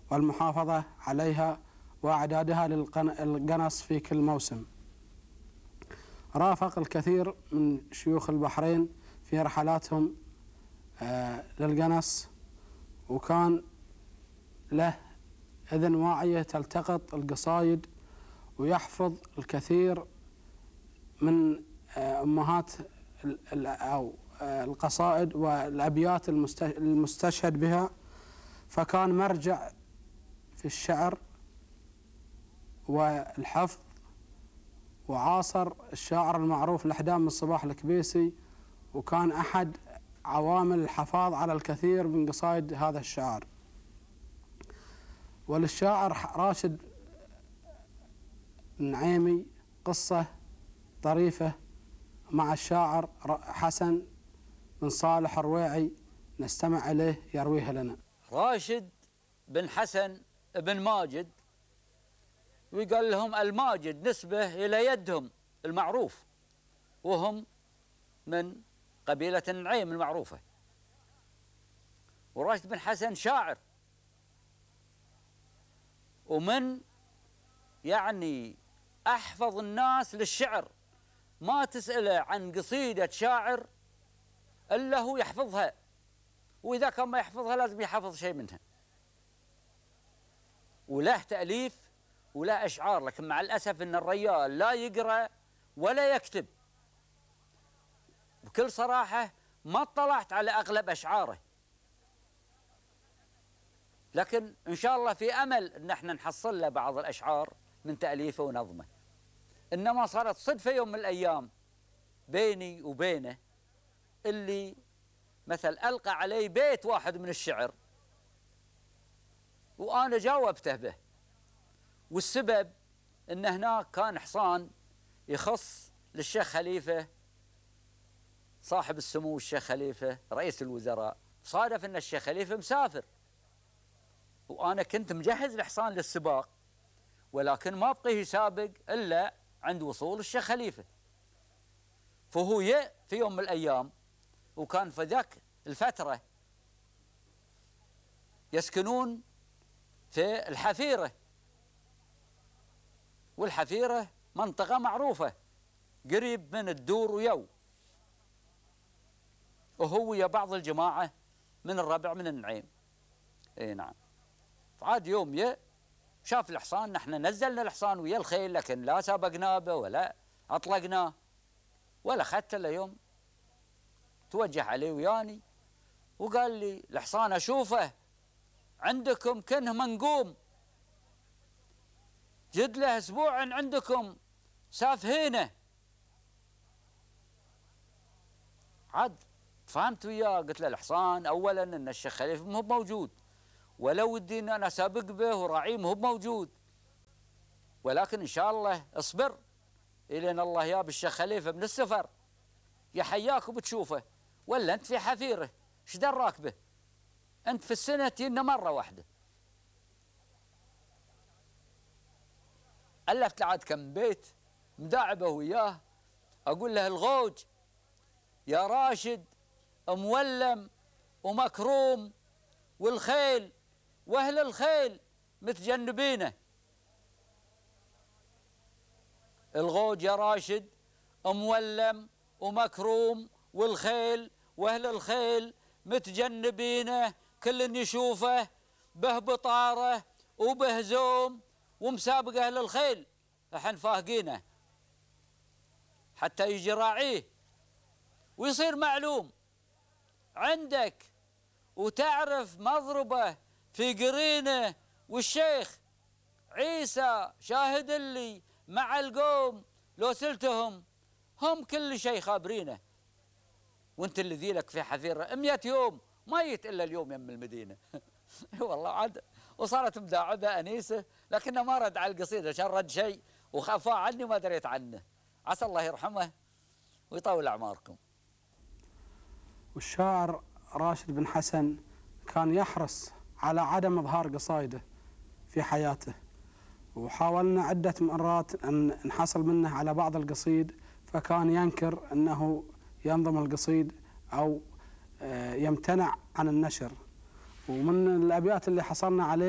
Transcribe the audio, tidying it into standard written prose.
والمحافظة عليها وإعدادها للقنص في كل موسم. رافق الكثير من شيوخ البحرين في رحلاتهم للقنص، وكان له إذن واعية تلتقط القصايد ويحفظ الكثير من أمهات أو القصائد والأبيات المستشهد بها، فكان مرجع في الشعر والحفظ. وعاصر الشاعر المعروف الأحدام الصباح الكبيسي، وكان أحد عوامل الحفاظ على الكثير من قصائد هذا الشاعر. وللشاعر راشد النعيمي قصة طريفة مع الشاعر حسن بن صالح الرويعي، نستمع إليه يرويها لنا. راشد بن حسن بن ماجد، ويقال لهم الماجد نسبة إلى يدهم المعروف، وهم من قبيلة النعيم المعروفة. وراشد بن حسن شاعر، ومن يعني أحفظ الناس للشعر، ما تسأله عن قصيدة شاعر إلا هو يحفظها، وإذا كان ما يحفظها لازم يحفظ شيء منها. وله تأليف وله أشعار، لكن مع الأسف أن الرجال لا يقرأ ولا يكتب. بكل صراحة ما اطلعت على أغلب أشعاره، لكن إن شاء الله في أمل أن احنا نحصل له بعض الأشعار من تأليفه ونظمه. إنما صارت صدفة يوم من الأيام بيني وبينه، اللي مثل ألقى علي بيت واحد من الشعر وأنا جاوبته به. والسبب أن هناك كان حصان يخص للشيخ خليفة صاحب السمو الشيخ خليفة رئيس الوزراء. صادف أن الشيخ خليفة مسافر، وأنا كنت مجهز الحصان للسباق، ولكن ما بقيه يسابق إلا عند وصول الشيخ خليفة. فهو في يوم من الأيام، وكان في ذاك الفترة يسكنون في الحفيرة، والحفيرة منطقة معروفة قريب من الدور ويو، وهو يا بعض الجماعة من الربع من النعيم. اي نعم. فعاد يوم شاف الحصان، نحن نزلنا الحصان ويا الخيل، لكن لا سابقناه به ولا أطلقناه ولا خدته إلا يوم توجه عليه وياني وقال لي الحصان أشوفه عندكم كنه منقوم، جد له أسبوع عندكم سافهينه. عاد فهمت وياه، قلت له الحصان أولا أن الشيخ خليفة مو موجود، ولا ودي أن أنا سابق به وراعيه مو موجود، ولكن إن شاء الله اصبر إلين الله ياب الشيخ خليفة من السفر يحياك وبتشوفه، ولا أنت في حفيره ايش دراك به؟ أنت في السنة تجينا مرة واحدة. ألفت لعاد كم بيت مداعبه وياه، أقول له الغوج يا راشد مولم ومكروم، والخيل وأهل الخيل متجنبينه. الغوج يا راشد مولم ومكروم، والخيل وأهل الخيل متجنبينه، كل يشوفه به بطاره وبه زوم ومسابق أهل الخيل، احن فاهقينه حتى يجي راعيه ويصير معلوم عندك، وتعرف مضربه في قرينه. والشيخ عيسى شاهد اللي مع القوم لو سلتهم هم كل شيء خابرينه، وانت اللي ذيلك في حفيره 100 يوم ما يت الا اليوم يم المدينه. والله عاد. وصارت مداعبه انيسه، لكنه ما رد على القصيده، عشان رد شيء وخفى عني وما دريت عنه. عسى الله يرحمه ويطول اعماركم. والشاعر راشد بن حسن كان يحرص على عدم إظهار قصائده في حياته، وحاولنا عدة مرات أن نحصل منه على بعض القصيد، فكان ينكر أنه ينظم القصيد أو يمتنع عن النشر. ومن الأبيات اللي حصلنا عليه